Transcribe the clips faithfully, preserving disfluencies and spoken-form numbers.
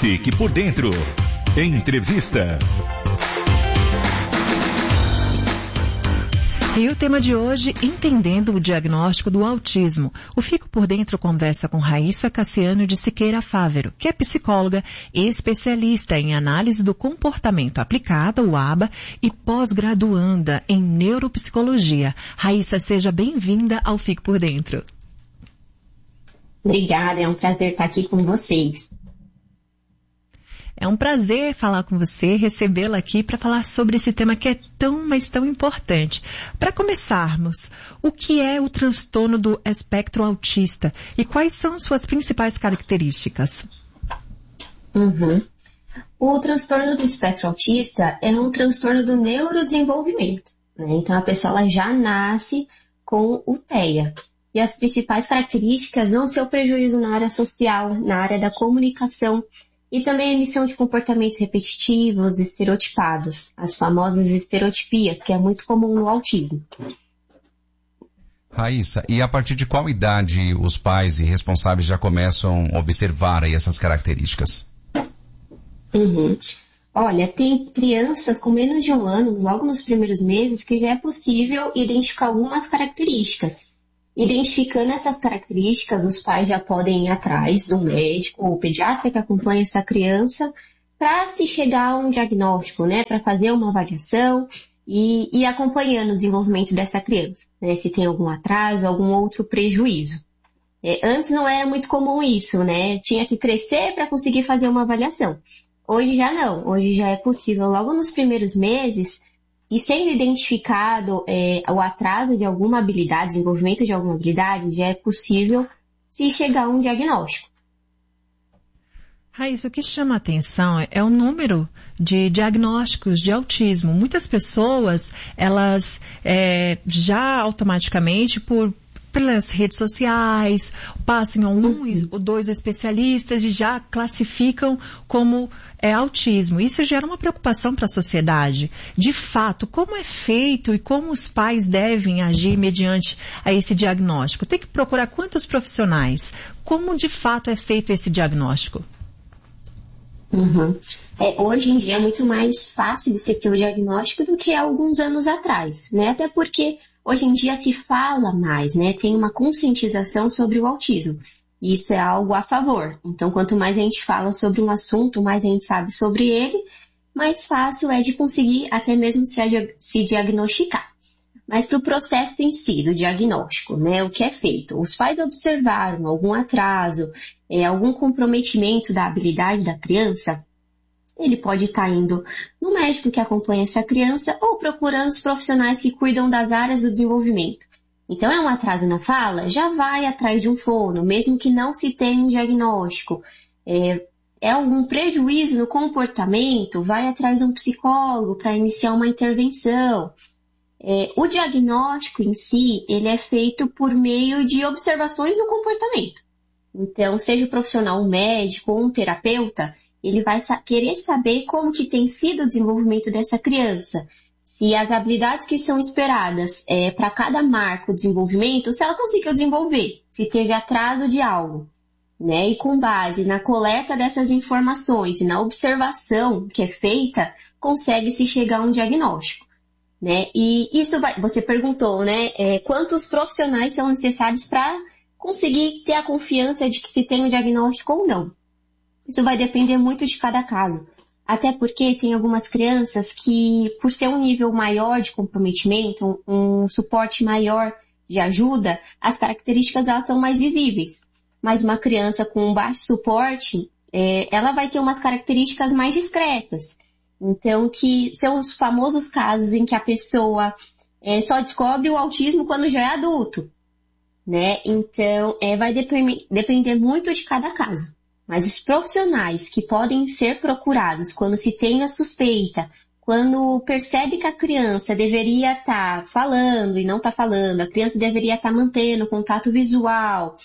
Fique por dentro. Entrevista. E o tema de hoje, entendendo o diagnóstico do autismo. O Fico por Dentro conversa com Raíssa Cassiano de Siqueira Fávero, que é psicóloga e especialista em análise do comportamento aplicada, o A B A, e pós-graduanda em neuropsicologia. Raíssa, seja bem-vinda ao Fico por Dentro. Obrigada, é um prazer estar aqui com vocês. É um prazer falar com você, recebê-la aqui para falar sobre esse tema que é tão, mas tão importante. Para começarmos, o que é o transtorno do espectro autista e quais são suas principais características? Uhum. O transtorno do espectro autista é um transtorno do neurodesenvolvimento, né? Então a pessoa ela já nasce com o T E A. E as principais características vão ser o prejuízo na área social, na área da comunicação, e também a emissão de comportamentos repetitivos, estereotipados, as famosas estereotipias, que é muito comum no autismo. Raíssa, e a partir de qual idade os pais e responsáveis já começam a observar aí essas características? Uhum. Olha, tem crianças com menos de um ano, logo nos primeiros meses, que já é possível identificar algumas características. Identificando essas características, os pais já podem ir atrás do médico ou pediatra que acompanha essa criança para se chegar a um diagnóstico, né? Para fazer uma avaliação e ir acompanhando o desenvolvimento dessa criança, né? Se tem algum atraso, algum outro prejuízo. É, antes não era muito comum isso, né? Tinha que crescer para conseguir fazer uma avaliação. Hoje já não. Hoje já é possível, logo nos primeiros meses, e sendo identificado é, o atraso de alguma habilidade, desenvolvimento de alguma habilidade, já é possível se chegar a um diagnóstico. Raíssa, o que chama a atenção é o número de diagnósticos de autismo. Muitas pessoas, elas é, já automaticamente, por pelas redes sociais, passam a um ou dois especialistas e já classificam como é, autismo. Isso gera uma preocupação para a sociedade. De fato, como é feito e como os pais devem agir mediante a esse diagnóstico? Tem que procurar quantos profissionais? Como de fato é feito esse diagnóstico? Uhum. É, hoje em dia é muito mais fácil de se ter o diagnóstico do que há alguns anos atrás, né? Até porque hoje em dia se fala mais, né? Tem uma conscientização sobre o autismo. E isso é algo a favor. Então, quanto mais a gente fala sobre um assunto, mais a gente sabe sobre ele, mais fácil é de conseguir até mesmo se, se diagnosticar. Mas para o processo em si, do diagnóstico, né? O que é feito? Os pais observaram algum atraso, é, algum comprometimento da habilidade da criança, ele pode estar indo no médico que acompanha essa criança ou procurando os profissionais que cuidam das áreas do desenvolvimento. Então, é um atraso na fala? Já vai atrás de um fono, mesmo que não se tenha um diagnóstico. É, é algum prejuízo no comportamento? Vai atrás de um psicólogo para iniciar uma intervenção. É, o diagnóstico em si, ele é feito por meio de observações do comportamento. Então, seja o profissional um médico ou um terapeuta, ele vai querer saber como que tem sido o desenvolvimento dessa criança. Se as habilidades que são esperadas é, para cada marco de desenvolvimento, se ela conseguiu desenvolver, se teve atraso de algo, né? E com base na coleta dessas informações e na observação que é feita, consegue-se chegar a um diagnóstico, né? E isso vai, você perguntou, né? É, quantos profissionais são necessários para conseguir ter a confiança de que se tem um diagnóstico ou não? Isso vai depender muito de cada caso. Até porque tem algumas crianças que, por ser um nível maior de comprometimento, um, um suporte maior de ajuda, as características elas são mais visíveis. Mas uma criança com baixo suporte, é, ela vai ter umas características mais discretas. Então, que são os famosos casos em que a pessoa é, só descobre o autismo quando já é adulto, né? Então, é, vai dep- depender muito de cada caso. Mas os profissionais que podem ser procurados quando se tem a suspeita, quando percebe que a criança deveria estar falando e não está falando, a criança deveria estar mantendo contato visual,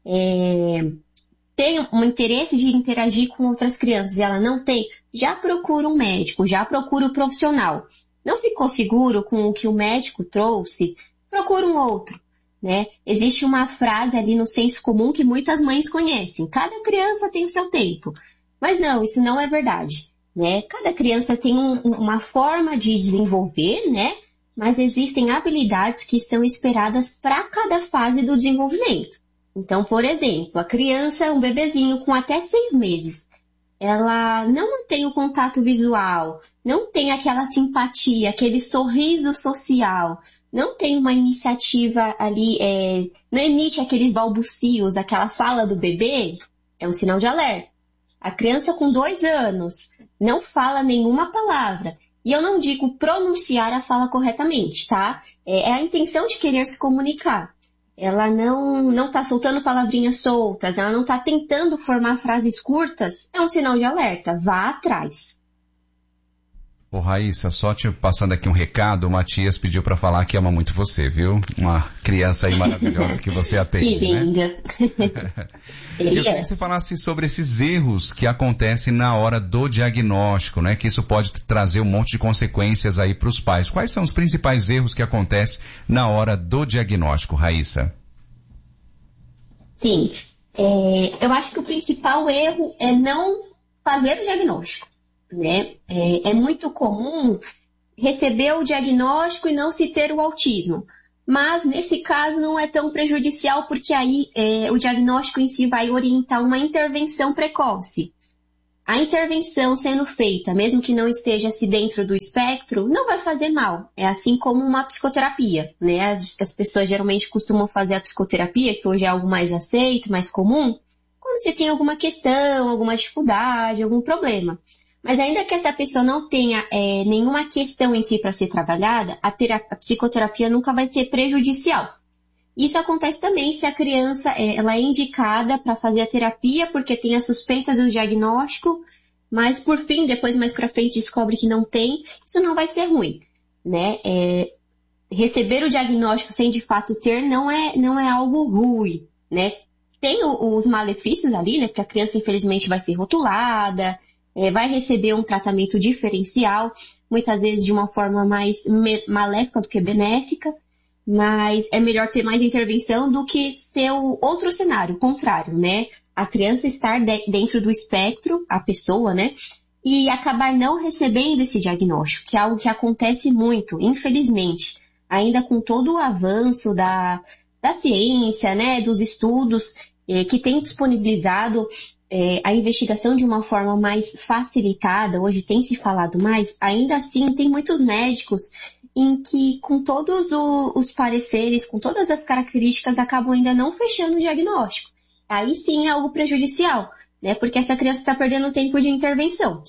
é, tem um interesse de interagir com outras crianças e ela não tem, já procura um médico, já procura o profissional. Não ficou seguro com o que o médico trouxe, procura um outro. Né? Existe uma frase ali no senso comum que muitas mães conhecem. Cada criança tem o seu tempo. Mas não, isso não é verdade, né? Cada criança tem um, uma forma de desenvolver, né? Mas existem habilidades que são esperadas para cada fase do desenvolvimento. Então, por exemplo, a criança, um bebezinho com até seis meses, ela não mantém o contato visual, não tem aquela simpatia, aquele sorriso social, não tem uma iniciativa ali, é, não emite aqueles balbucios, aquela fala do bebê, é um sinal de alerta. A criança com dois anos não fala nenhuma palavra. E eu não digo pronunciar a fala corretamente, tá? É, é a intenção de querer se comunicar. Ela não não está soltando palavrinhas soltas, ela não está tentando formar frases curtas, é um sinal de alerta. Vá atrás. Ô Raíssa, só te passando aqui um recado, o Matias pediu para falar que ama muito você, viu? Uma criança aí maravilhosa que você atende, que linda. Né? Eu queria que você falasse sobre esses erros que acontecem na hora do diagnóstico, né? Que isso pode trazer um monte de consequências aí para os pais. Quais são os principais erros que acontecem na hora do diagnóstico, Raíssa? Sim, é, eu acho que o principal erro é não fazer o diagnóstico. Né? É, é muito comum receber o diagnóstico e não se ter o autismo. Mas, nesse caso, não é tão prejudicial porque aí é, o diagnóstico em si vai orientar uma intervenção precoce. A intervenção sendo feita, mesmo que não esteja-se dentro do espectro, não vai fazer mal. É assim como uma psicoterapia, né? As, as pessoas geralmente costumam fazer a psicoterapia, que hoje é algo mais aceito, mais comum, quando você tem alguma questão, alguma dificuldade, algum problema. Mas ainda que essa pessoa não tenha é, nenhuma questão em si para ser trabalhada, a, terapia, a psicoterapia nunca vai ser prejudicial. Isso acontece também se a criança é, ela é indicada para fazer a terapia porque tem a suspeita do diagnóstico, mas por fim, depois mais para frente descobre que não tem, isso não vai ser ruim, né? É, receber o diagnóstico sem de fato ter não é, não é algo ruim, né? Tem o, os malefícios ali, né? Porque a criança infelizmente vai ser rotulada, É, vai receber um tratamento diferencial, muitas vezes de uma forma mais maléfica do que benéfica, mas é melhor ter mais intervenção do que ser o outro cenário, o contrário, né? A criança estar de, dentro do espectro, a pessoa, né? E acabar não recebendo esse diagnóstico, que é algo que acontece muito, infelizmente, ainda com todo o avanço da, da ciência, né? Dos estudos eh, que tem disponibilizado É, a investigação de uma forma mais facilitada, hoje tem se falado mais, ainda assim tem muitos médicos em que com todos o, os pareceres, com todas as características, acabam ainda não fechando o diagnóstico. Aí sim é algo prejudicial, né? Porque essa criança está perdendo tempo de intervenção.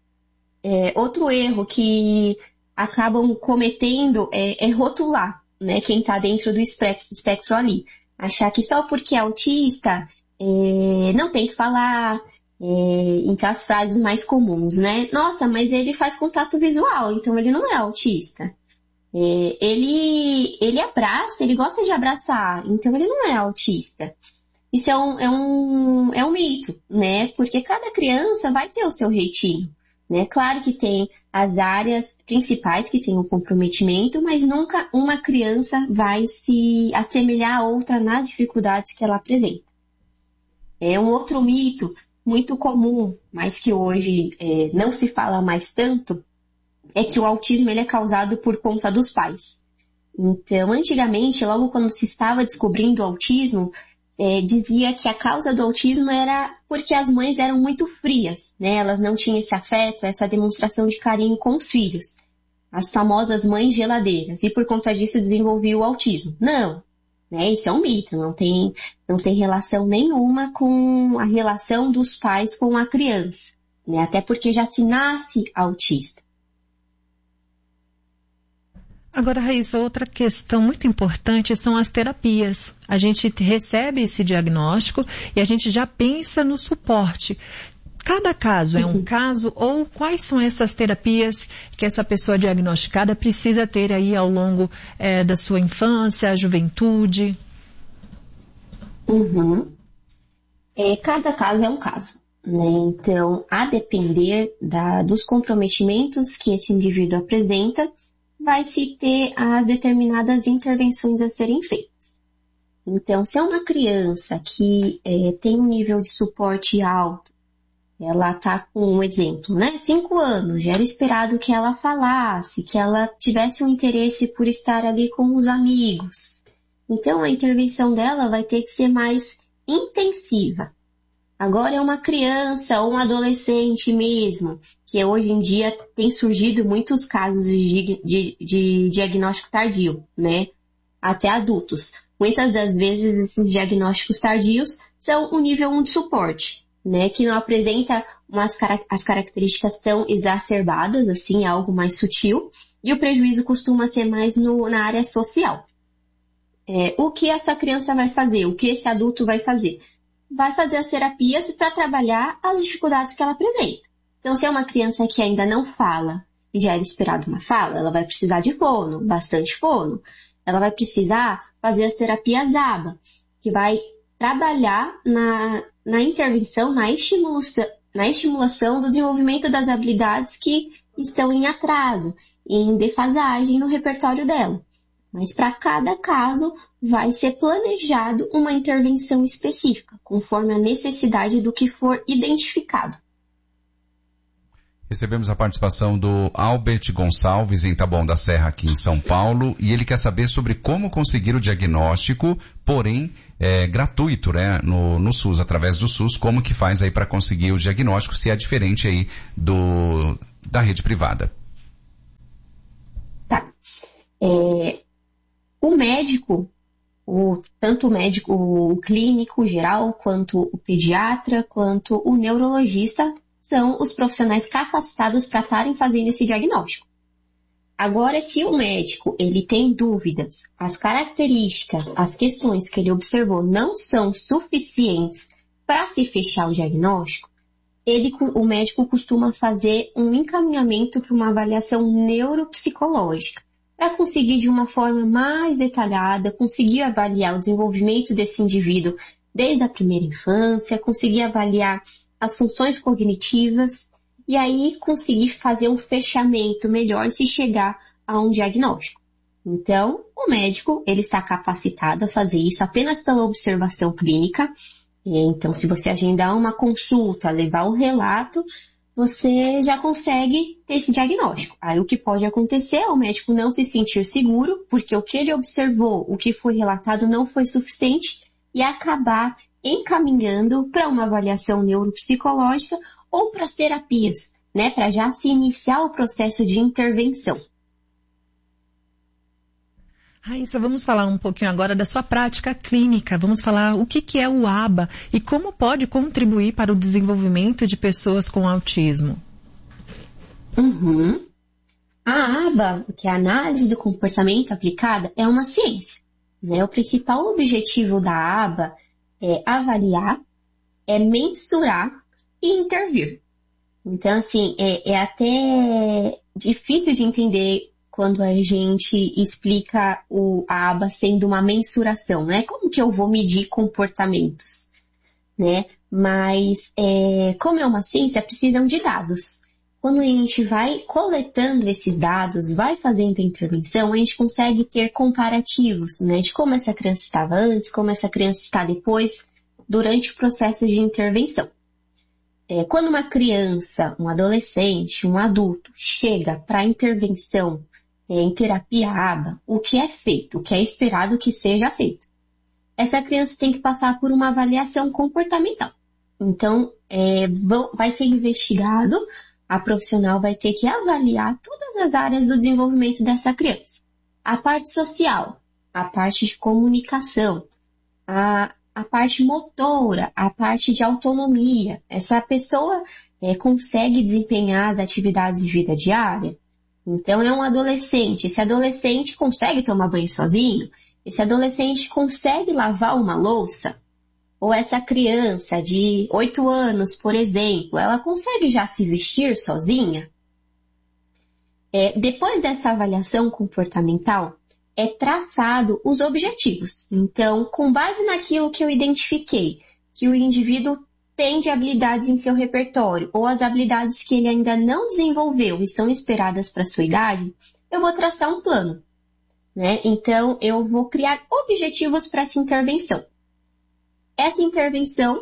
É, outro erro que acabam cometendo é, é rotular, né? Quem está dentro do espectro, espectro ali. Achar que só porque é autista É, não tem que falar é, entre as frases mais comuns, né? Nossa, mas ele faz contato visual, então ele não é autista. É, ele, ele abraça, ele gosta de abraçar, então ele não é autista. Isso é um, é um, é um mito, né? Porque cada criança vai ter o seu jeitinho, né? Claro que tem as áreas principais que tem o comprometimento, mas nunca uma criança vai se assemelhar a outra nas dificuldades que ela apresenta. É um outro mito muito comum, mas que hoje é, não se fala mais tanto, é que o autismo ele é causado por conta dos pais. Então, antigamente, logo quando se estava descobrindo o autismo, é, dizia que a causa do autismo era porque as mães eram muito frias, né? Elas não tinham esse afeto, essa demonstração de carinho com os filhos. As famosas mães geladeiras. E por conta disso desenvolvia o autismo. Não. Né? Isso é um mito, não tem, não tem relação nenhuma com a relação dos pais com a criança, né? Até porque já se nasce autista. Agora, Raíssa, outra questão muito importante são as terapias. A gente recebe esse diagnóstico e a gente já pensa no suporte. Cada caso é um caso ou quais são essas terapias que essa pessoa diagnosticada precisa ter aí ao longo é, da sua infância, juventude? Uhum. É, cada caso é um caso, né? Então, a depender da, dos comprometimentos que esse indivíduo apresenta, vai se ter as determinadas intervenções a serem feitas. Então, se é uma criança que é, tem um nível de suporte alto, ela tá com um exemplo, né? Cinco anos, já era esperado que ela falasse, que ela tivesse um interesse por estar ali com os amigos. Então, a intervenção dela vai ter que ser mais intensiva. Agora é uma criança ou um adolescente mesmo, que hoje em dia tem surgido muitos casos de, de, de diagnóstico tardio, né? Até adultos. Muitas das vezes esses diagnósticos tardios são o nível um de suporte, né, que não apresenta umas, as características tão exacerbadas, assim, é algo mais sutil, e o prejuízo costuma ser mais no, na área social. É, o que essa criança vai fazer? O que esse adulto vai fazer? Vai fazer as terapias para trabalhar as dificuldades que ela apresenta. Então, se é uma criança que ainda não fala, e já era esperado uma fala, ela vai precisar de fono, bastante fono. Ela vai precisar fazer as terapias A B A, que vai trabalhar na, na intervenção, na estimulação, na estimulação do desenvolvimento das habilidades que estão em atraso, em defasagem no repertório dela. Mas para cada caso vai ser planejado uma intervenção específica, conforme a necessidade do que for identificado. Recebemos a participação do Albert Gonçalves em Taboão da Serra, aqui em São Paulo, e ele quer saber sobre como conseguir o diagnóstico, porém é, gratuito, né, no, no SUS, através do SUS, como que faz aí para conseguir o diagnóstico, se é diferente aí do, da rede privada. Tá. É, o médico, o, tanto o médico o clínico geral, quanto o pediatra, quanto o neurologista, são os profissionais capacitados para estarem fazendo esse diagnóstico. Agora, se o médico ele tem dúvidas, as características, as questões que ele observou não são suficientes para se fechar o diagnóstico, ele, o médico costuma fazer um encaminhamento para uma avaliação neuropsicológica, para conseguir de uma forma mais detalhada, conseguir avaliar o desenvolvimento desse indivíduo desde a primeira infância, conseguir avaliar as funções cognitivas e aí conseguir fazer um fechamento melhor se chegar a um diagnóstico. Então, o médico, ele está capacitado a fazer isso apenas pela observação clínica. Então, se você agendar uma consulta, levar o relato, você já consegue ter esse diagnóstico. Aí o que pode acontecer é o médico não se sentir seguro, porque o que ele observou, o que foi relatado não foi suficiente e acabar encaminhando para uma avaliação neuropsicológica ou para as terapias, né, para já se iniciar o processo de intervenção. Raíssa, vamos falar um pouquinho agora da sua prática clínica. Vamos falar o que, que é o A B A e como pode contribuir para o desenvolvimento de pessoas com autismo. Uhum. A A B A, que é a análise do comportamento aplicada, é uma ciência, né? O principal objetivo da A B A é avaliar, é mensurar e intervir. Então, assim, é, é até difícil de entender quando a gente explica o, a A B A sendo uma mensuração, né? Como que eu vou medir comportamentos, né? Mas, é, como é uma ciência, precisam de dados. Quando a gente vai coletando esses dados, vai fazendo a intervenção, a gente consegue ter comparativos, né, de como essa criança estava antes, como essa criança está depois, durante o processo de intervenção. É, quando uma criança, um adolescente, um adulto chega para a intervenção é, em terapia A B A, o que é feito, o que é esperado que seja feito? Essa criança tem que passar por uma avaliação comportamental. Então, é, vão, vai ser investigado. A profissional vai ter que avaliar todas as áreas do desenvolvimento dessa criança. A parte social, a parte de comunicação, a, a parte motora, a parte de autonomia. Essa pessoa é, consegue desempenhar as atividades de vida diária? Então, é um adolescente. Esse adolescente consegue tomar banho sozinho? Esse adolescente consegue lavar uma louça? Ou essa criança de oito anos, por exemplo, ela consegue já se vestir sozinha? É, depois dessa avaliação comportamental, é traçado os objetivos. Então, com base naquilo que eu identifiquei, que o indivíduo tem de habilidades em seu repertório, ou as habilidades que ele ainda não desenvolveu e são esperadas para a sua idade, eu vou traçar um plano, né? Então, eu vou criar objetivos para essa intervenção. Essa intervenção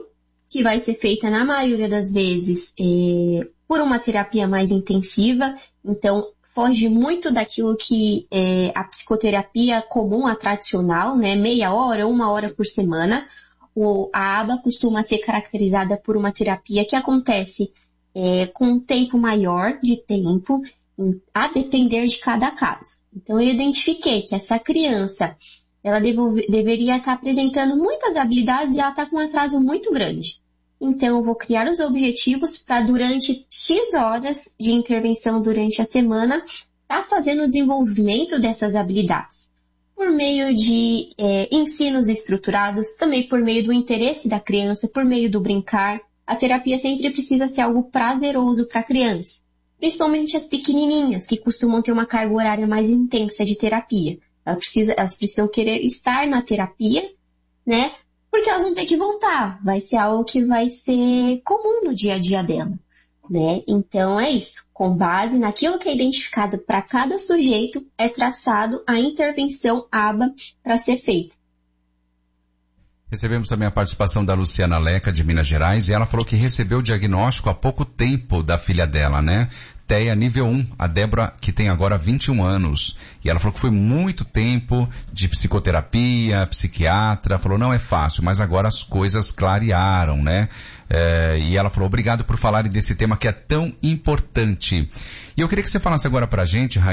que vai ser feita na maioria das vezes é, por uma terapia mais intensiva, então foge muito daquilo que é a psicoterapia comum, a tradicional, né, meia hora, uma hora por semana. O, a aba costuma ser caracterizada por uma terapia que acontece é, com um tempo maior de tempo, a depender de cada caso. Então eu identifiquei que essa criança, ela devolve, deveria estar apresentando muitas habilidades e ela está com um atraso muito grande. Então eu vou criar os objetivos para durante X horas de intervenção durante a semana, estar tá fazendo o desenvolvimento dessas habilidades. Por meio de é, ensinos estruturados, também por meio do interesse da criança, por meio do brincar. A terapia sempre precisa ser algo prazeroso para a criança. Principalmente as pequenininhas, que costumam ter uma carga horária mais intensa de terapia. Elas, precisa, elas precisam querer estar na terapia, né? Porque elas vão ter que voltar. Vai ser algo que vai ser comum no dia a dia dela, né? Então é isso. Com base naquilo que é identificado para cada sujeito, é traçado a intervenção aba para ser feita. Recebemos também a participação da Luciana Leca, de Minas Gerais, e ela falou que recebeu o diagnóstico há pouco tempo da filha dela, né? T E A nível um, a Débora, que tem agora vinte e um anos. E ela falou que foi muito tempo de psicoterapia, psiquiatra, falou, não é fácil, mas agora as coisas clarearam, né? É, e ela falou, obrigado por falarem desse tema que é tão importante. E eu queria que você falasse agora pra gente,